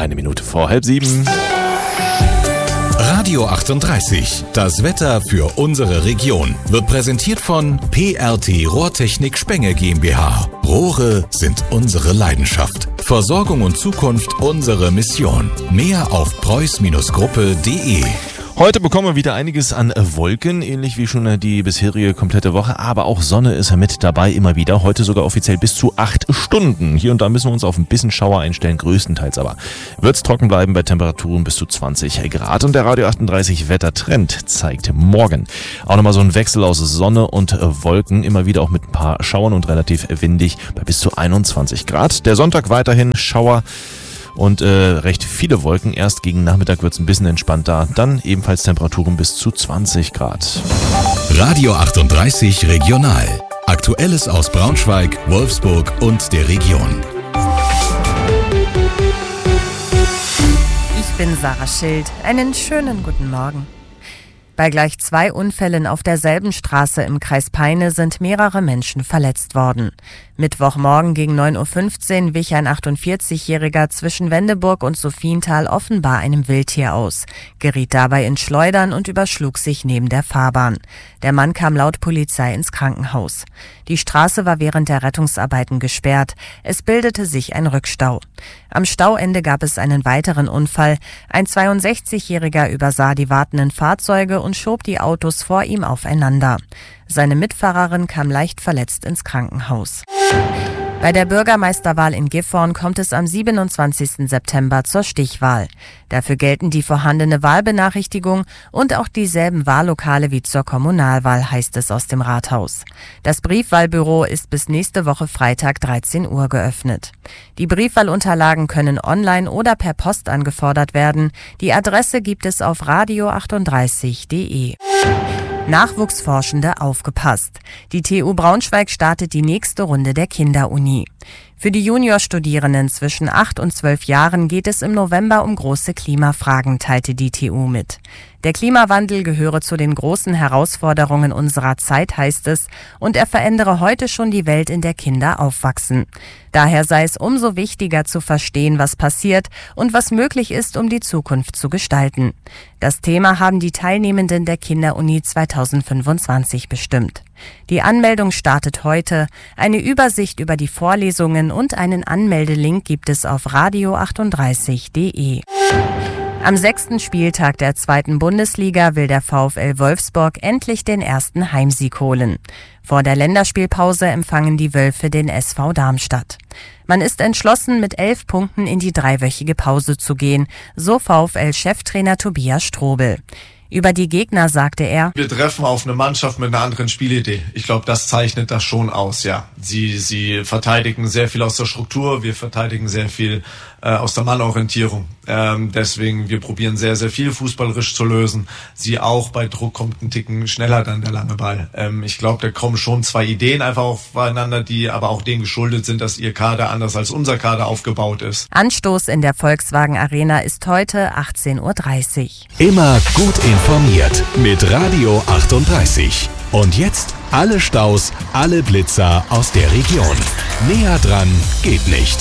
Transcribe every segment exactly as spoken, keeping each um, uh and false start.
eine Minute vor halb sieben. Radio achtunddreißig, das Wetter für unsere Region, wird präsentiert von P R T Rohrtechnik Spenge GmbH. Rohre sind unsere Leidenschaft. Versorgung und Zukunft unsere Mission. Mehr auf preuß Gruppe punkt de. Heute bekommen wir wieder einiges an Wolken, ähnlich wie schon die bisherige komplette Woche, aber auch Sonne ist mit dabei immer wieder. Heute sogar offiziell bis zu acht Stunden. Hier und da müssen wir uns auf ein bisschen Schauer einstellen, größtenteils aber wird es trocken bleiben bei Temperaturen bis zu zwanzig Grad. Und der Radio achtunddreißig Wettertrend zeigt morgen auch nochmal so einen Wechsel aus Sonne und Wolken, immer wieder auch mit ein paar Schauern und relativ windig bei bis zu einundzwanzig Grad. Der Sonntag weiterhin Schauer und äh, recht viele Wolken. Erst gegen Nachmittag wird es ein bisschen entspannter. Dann ebenfalls Temperaturen bis zu zwanzig Grad. Radio achtunddreißig Regional. Aktuelles aus Braunschweig, Wolfsburg und der Region. Ich bin Sarah Schild. Einen schönen guten Morgen. Bei gleich zwei Unfällen auf derselben Straße im Kreis Peine sind mehrere Menschen verletzt worden. Mittwochmorgen gegen neun Uhr fünfzehn wich ein achtundvierzigjähriger zwischen Wendeburg und Sophienthal offenbar einem Wildtier aus, geriet dabei ins Schleudern und überschlug sich neben der Fahrbahn. Der Mann kam laut Polizei ins Krankenhaus. Die Straße war während der Rettungsarbeiten gesperrt. Es bildete sich ein Rückstau. Am Stauende gab es einen weiteren Unfall. Ein zweiundsechzigjähriger übersah die wartenden Fahrzeuge und schob die Autos vor ihm aufeinander. Seine Mitfahrerin kam leicht verletzt ins Krankenhaus. Bei der Bürgermeisterwahl in Gifhorn kommt es am siebenundzwanzigsten September zur Stichwahl. Dafür gelten die vorhandene Wahlbenachrichtigung und auch dieselben Wahllokale wie zur Kommunalwahl, heißt es aus dem Rathaus. Das Briefwahlbüro ist bis nächste Woche Freitag dreizehn Uhr geöffnet. Die Briefwahlunterlagen können online oder per Post angefordert werden. Die Adresse gibt es auf radio achtunddreißig punkt de. Nachwuchsforschende aufgepasst. Die T U Braunschweig startet die nächste Runde der Kinderuni. Für die Juniorstudierenden zwischen acht und zwölf Jahren geht es im November um große Klimafragen, teilte die T U mit. Der Klimawandel gehöre zu den großen Herausforderungen unserer Zeit, heißt es, und er verändere heute schon die Welt, in der Kinder aufwachsen. Daher sei es umso wichtiger zu verstehen, was passiert und was möglich ist, um die Zukunft zu gestalten. Das Thema haben die Teilnehmenden der Kinderuni zweitausendfünfundzwanzig bestimmt. Die Anmeldung startet heute. Eine Übersicht über die Vorlesungen und einen Anmeldelink gibt es auf radio achtunddreißig punkt de. Am sechsten Spieltag der zweiten Bundesliga will der VfL Wolfsburg endlich den ersten Heimsieg holen. Vor der Länderspielpause empfangen die Wölfe den S V Darmstadt. Man ist entschlossen, mit elf Punkten in die dreiwöchige Pause zu gehen, so VfL-Cheftrainer Tobias Strobel. Über die Gegner sagte er: Wir treffen auf eine Mannschaft mit einer anderen Spielidee. Ich glaube, das zeichnet das schon aus, ja. Sie, sie verteidigen sehr viel aus der Struktur, wir verteidigen sehr viel äh, aus der Mannorientierung. Ähm, deswegen, wir probieren sehr, sehr viel fußballerisch zu lösen. Sie auch, bei Druck kommt ein Ticken schneller dann der lange Ball. Ähm, ich glaube, da kommen schon zwei Ideen einfach aufeinander, die aber auch dem geschuldet sind, dass ihr Kader anders als unser Kader aufgebaut ist. Anstoß in der Volkswagen Arena ist heute achtzehn Uhr dreißig. Immer gut informiert mit Radio achtunddreißig. Und jetzt alle Staus, alle Blitzer aus der Region. Näher dran geht nicht.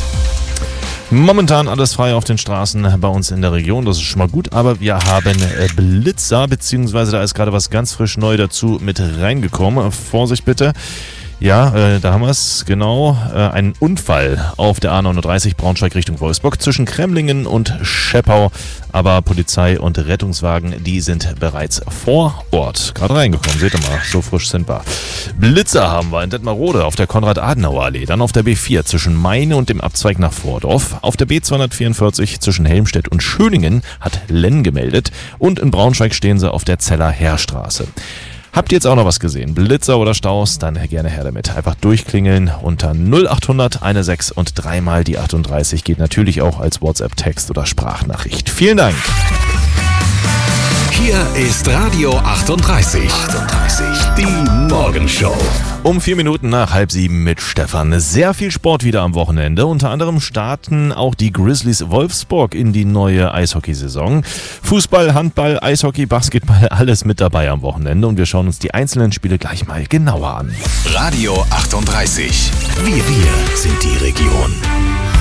Momentan alles frei auf den Straßen bei uns in der Region, das ist schon mal gut, aber wir haben Blitzer, beziehungsweise da ist gerade was ganz frisch neu dazu mit reingekommen. Vorsicht bitte. Ja, äh, da haben wir es, genau. Äh, ein Unfall auf der A neununddreißig Braunschweig Richtung Wolfsburg zwischen Kremlingen und Scheppau. Aber Polizei und Rettungswagen, die sind bereits vor Ort. Gerade reingekommen, seht ihr mal, so frisch sind wir. Blitzer haben wir in Detmarode auf der Konrad-Adenauer-Allee. Dann auf der B vier zwischen Meine und dem Abzweig nach Vordorf. Auf der B zweihundertvierundvierzig zwischen Helmstedt und Schöningen hat Len gemeldet. Und in Braunschweig stehen sie auf der Zeller Heerstraße. Habt ihr jetzt auch noch was gesehen? Blitzer oder Staus? Dann gerne her damit. Einfach durchklingeln unter null achthundert sechzehn und dreimal die achtunddreißig. Geht natürlich auch als WhatsApp-Text oder Sprachnachricht. Vielen Dank. Hier ist Radio achtunddreißig. achtunddreißig. Die Morgenshow. Um vier Minuten nach halb sieben mit Stefan. Sehr viel Sport wieder am Wochenende. Unter anderem starten auch die Grizzlies Wolfsburg in die neue Eishockeysaison. Fußball, Handball, Eishockey, Basketball, alles mit dabei am Wochenende. Und wir schauen uns die einzelnen Spiele gleich mal genauer an. Radio achtunddreißig. Wir, wir sind die Region.